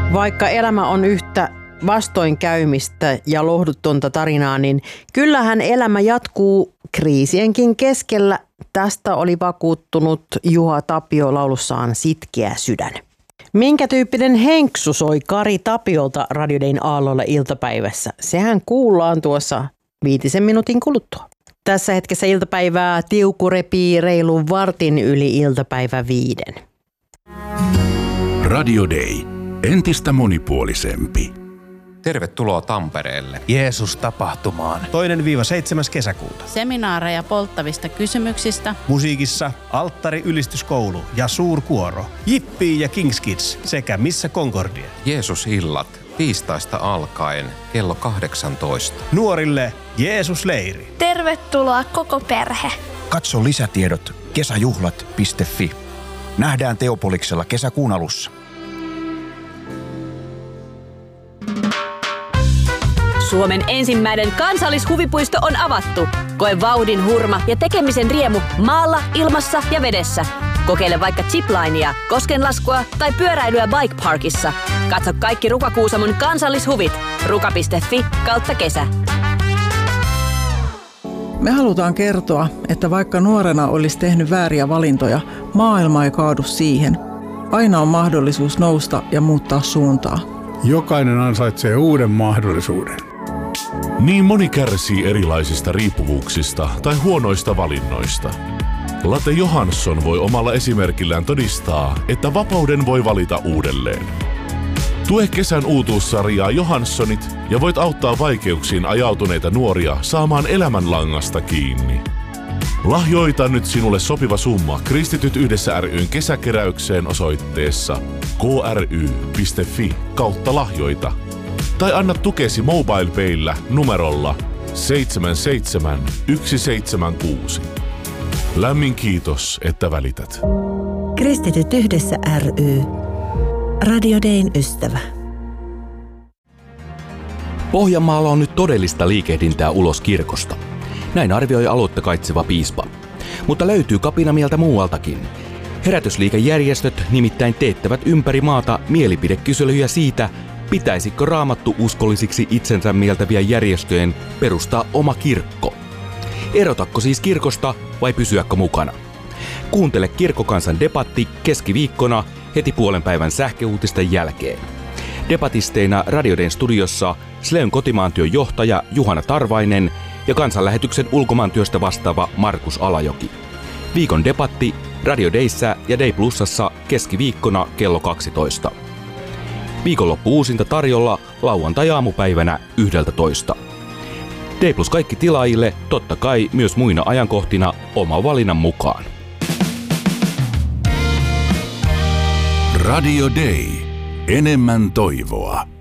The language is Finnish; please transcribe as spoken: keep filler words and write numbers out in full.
Vaikka elämä on yhtä vastoinkäymistä ja lohdutonta tarinaa, niin kyllähän elämä jatkuu kriisienkin keskellä. Tästä oli vakuuttunut Juha Tapio laulussaan Sitkeä sydän. Minkä tyyppinen henksu soi Kari Tapiolta Radio Dayn aalloilla iltapäivässä? Sehän kuullaan tuossa viitisen minuutin kuluttua. Tässä hetkessä iltapäivää Tiukku repii reilun vartin yli iltapäivä viiden. Radio Day. Entistä monipuolisempi. Tervetuloa Tampereelle. Jeesus-tapahtumaan. Toinen viiva seitsemäs kesäkuuta. Seminaareja polttavista kysymyksistä. Musiikissa Alttari-ylistyskoulu ja suurkuoro. Jippii ja Kings Kids sekä Missä Concordia. Jeesus-illat tiistaista alkaen kello kahdeksantoista. Nuorille Jeesus-leiri. Tervetuloa koko perhe. Katso lisätiedot kesäjuhlat piste fi. Nähdään Teopoliksella kesäkuun alussa. Suomen ensimmäinen kansallishuvipuisto on avattu. Koe vauhdin hurma ja tekemisen riemu maalla, ilmassa ja vedessä. Kokeile vaikka ziplinea, koskenlaskua tai pyöräilyä Bike Parkissa. Katso kaikki Ruka-Kuusamon kansallishuvit. ruka piste fi kautta kesä. Me halutaan kertoa, että vaikka nuorena olisi tehnyt vääriä valintoja, maailma ei kaadu siihen. Aina on mahdollisuus nousta ja muuttaa suuntaa. Jokainen ansaitsee uuden mahdollisuuden. Niin moni kärsii erilaisista riippuvuuksista tai huonoista valinnoista. Latte Johansson voi omalla esimerkillään todistaa, että vapauden voi valita uudelleen. Tue kesän uutuussarjaa Johanssonit ja voit auttaa vaikeuksiin ajautuneita nuoria saamaan elämänlangasta kiinni. Lahjoita nyt sinulle sopiva summa Kristityt yhdessä ry:n kesäkeräykseen osoitteessa k r y piste fi kautta lahjoita. Tai anna tukesi MobilePayllä numerolla seitsemän seitsemän yksi seitsemän kuusi. Lämmin kiitos, että välität. Kristityt yhdessä ry. Radio Dayn ystävä. Pohjanmaalla on nyt todellista liikehdintää ulos kirkosta. Näin arvioi aloitta kaitseva piispa. Mutta löytyy kapinamieltä muualtakin. Herätysliikejärjestöt nimittäin teettävät ympäri maata mielipidekyselyjä siitä, pitäisikö raamattu uskollisiksi itsensä mieltäviä järjestöjen perustaa oma kirkko. Erotakko siis kirkosta vai pysyäkö mukana? Kuuntele Kirkkokansan debatti keskiviikkona heti puolen päivän sähköuutisten jälkeen. Debatisteina Radio Dayn studiossa Sleyn kotimaantyön johtaja Juhana Tarvainen ja kansanlähetyksen ulkomaantyöstä vastaava Markus Alajoki. Viikon debatti Radio Dayssä ja Day Plusassa keskiviikkona kello kaksitoista. Viikonloppu uusinta tarjolla lauantai-aamupäivänä yhdeltätoista. Day Plus kaikki tilaajille, totta kai myös muina ajankohtina oma valinnan mukaan. Radio Day. Enemmän toivoa.